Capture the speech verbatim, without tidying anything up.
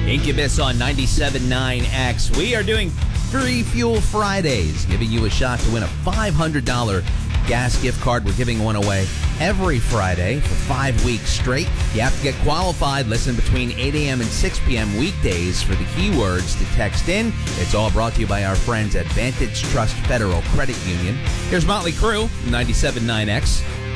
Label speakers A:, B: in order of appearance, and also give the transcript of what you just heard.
A: Incubus on ninety-seven point nine X. We are doing Free Fuel Fridays, giving you a shot to win a five hundred dollars gas gift card. We're giving one away every Friday for five weeks straight. You have to get qualified. Listen between eight a.m. and six p.m. weekdays for the keywords to text in. It's all brought to you by our friends at Vantage Trust Federal Credit Union. Here's Motley Crue, ninety-seven point nine X.